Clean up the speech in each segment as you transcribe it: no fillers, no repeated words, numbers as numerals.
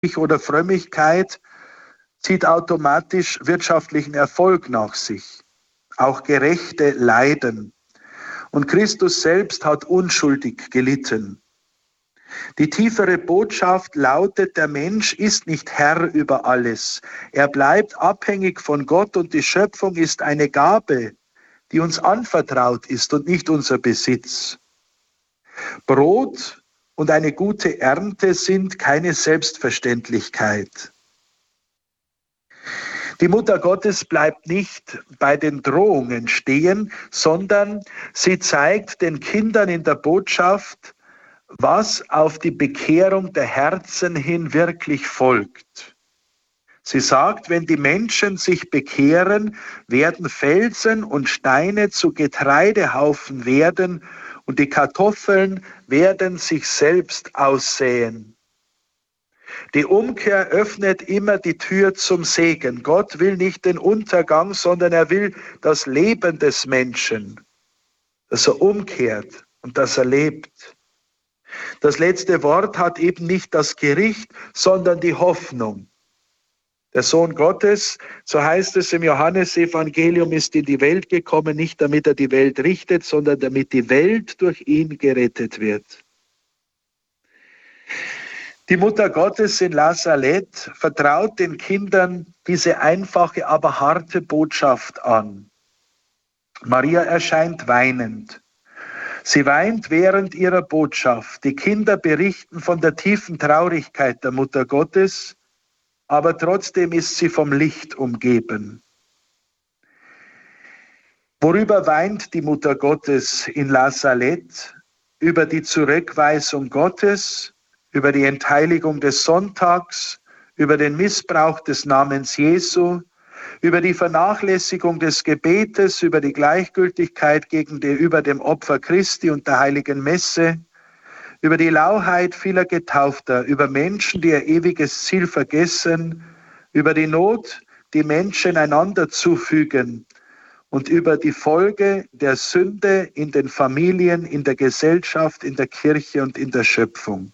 oder Frömmigkeit zieht automatisch wirtschaftlichen Erfolg nach sich. Auch Gerechte leiden. Und Christus selbst hat unschuldig gelitten. Die tiefere Botschaft lautet, der Mensch ist nicht Herr über alles. Er bleibt abhängig von Gott und die Schöpfung ist eine Gabe, die uns anvertraut ist und nicht unser Besitz. Brot und eine gute Ernte sind keine Selbstverständlichkeit. Die Mutter Gottes bleibt nicht bei den Drohungen stehen, sondern sie zeigt den Kindern in der Botschaft, was auf die Bekehrung der Herzen hin wirklich folgt. Sie sagt, wenn die Menschen sich bekehren, werden Felsen und Steine zu Getreidehaufen werden und die Kartoffeln werden sich selbst aussäen. Die Umkehr öffnet immer die Tür zum Segen. Gott will nicht den Untergang, sondern er will das Leben des Menschen, dass er umkehrt und dass er lebt. Das letzte Wort hat eben nicht das Gericht, sondern die Hoffnung. Der Sohn Gottes, so heißt es im Johannesevangelium, ist in die Welt gekommen, nicht damit er die Welt richtet, sondern damit die Welt durch ihn gerettet wird. Die Mutter Gottes in La Salette vertraut den Kindern diese einfache, aber harte Botschaft an. Maria erscheint weinend. Sie weint während ihrer Botschaft. Die Kinder berichten von der tiefen Traurigkeit der Mutter Gottes, aber trotzdem ist sie vom Licht umgeben. Worüber weint die Mutter Gottes in La Salette? Über die Zurückweisung Gottes, über die Entheiligung des Sonntags, über den Missbrauch des Namens Jesu, über die Vernachlässigung des Gebetes, über die Gleichgültigkeit gegenüber dem Opfer Christi und der heiligen Messe, über die Lauheit vieler Getaufter, über Menschen, die ihr ewiges Ziel vergessen, über die Not, die Menschen einander zufügen und über die Folge der Sünde in den Familien, in der Gesellschaft, in der Kirche und in der Schöpfung.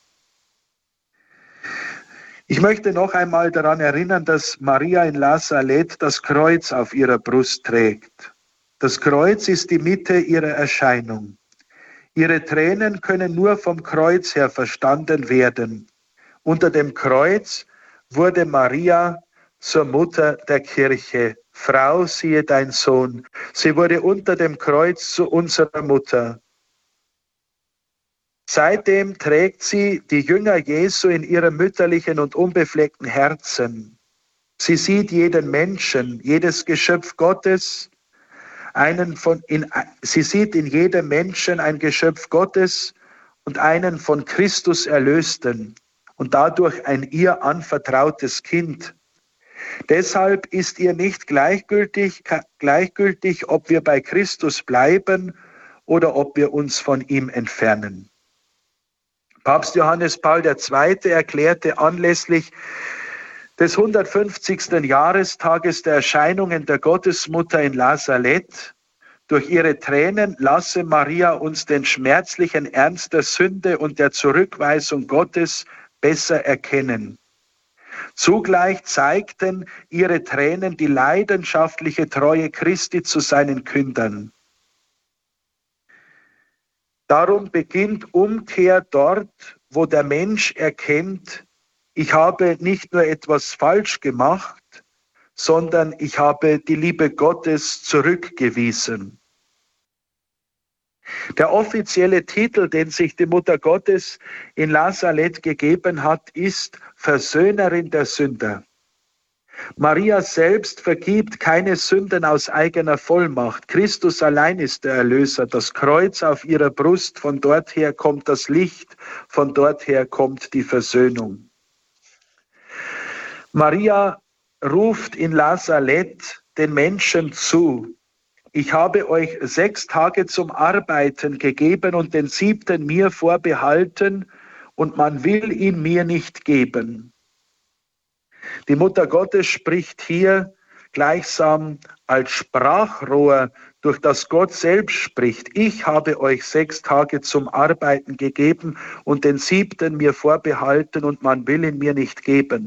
Ich möchte noch einmal daran erinnern, dass Maria in La Salette das Kreuz auf ihrer Brust trägt. Das Kreuz ist die Mitte ihrer Erscheinung. Ihre Tränen können nur vom Kreuz her verstanden werden. Unter dem Kreuz wurde Maria zur Mutter der Kirche. Frau, siehe dein Sohn. Sie wurde unter dem Kreuz zu unserer Mutter. Seitdem trägt sie die Jünger Jesu in ihrem mütterlichen und unbefleckten Herzen. Sie sieht jeden Menschen, jedes Geschöpf Gottes, sie sieht in jedem Menschen ein Geschöpf Gottes und einen von Christus Erlösten und dadurch ein ihr anvertrautes Kind. Deshalb ist ihr nicht gleichgültig, ob wir bei Christus bleiben oder ob wir uns von ihm entfernen. Papst Johannes Paul II. Erklärte anlässlich des 150. Jahrestages der Erscheinungen der Gottesmutter in La Salette: Durch ihre Tränen lasse Maria uns den schmerzlichen Ernst der Sünde und der Zurückweisung Gottes besser erkennen. Zugleich zeigten ihre Tränen die leidenschaftliche Treue Christi zu seinen Kündern. Darum beginnt Umkehr dort, wo der Mensch erkennt, ich habe nicht nur etwas falsch gemacht, sondern ich habe die Liebe Gottes zurückgewiesen. Der offizielle Titel, den sich die Mutter Gottes in La Salette gegeben hat, ist Versöhnerin der Sünder. Maria selbst vergibt keine Sünden aus eigener Vollmacht. Christus allein ist der Erlöser. Das Kreuz auf ihrer Brust, von dort her kommt das Licht, von dort her kommt die Versöhnung. Maria ruft in La Salette den Menschen zu: Ich habe euch 6 Tage zum Arbeiten gegeben und den 7. mir vorbehalten, und man will ihn mir nicht geben. Die Mutter Gottes spricht hier gleichsam als Sprachrohr, durch das Gott selbst spricht. Ich habe euch 6 Tage zum Arbeiten gegeben und den 7. mir vorbehalten und man will ihn mir nicht geben.